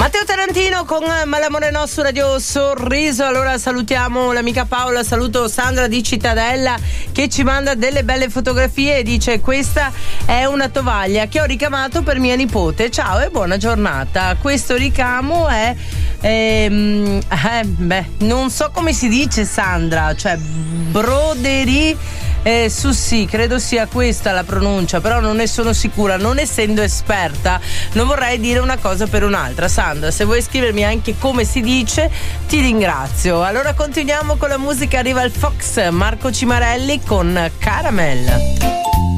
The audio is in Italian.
Matteo Tarantino con Malamore No su Radio Sorriso. Allora salutiamo l'amica Paola, saluto Sandra di Cittadella che ci manda delle belle fotografie e dice: questa è una tovaglia che ho ricamato per mia nipote, ciao e buona giornata. Questo ricamo è non so come si dice, Sandra, cioè broderie sì, credo sia questa la pronuncia, però non ne sono sicura, non essendo esperta non vorrei dire una cosa per un'altra. Sandra, se vuoi scrivermi anche come si dice ti ringrazio. Allora continuiamo con la musica, arriva il Fox, Marco Cimarelli con Caramel.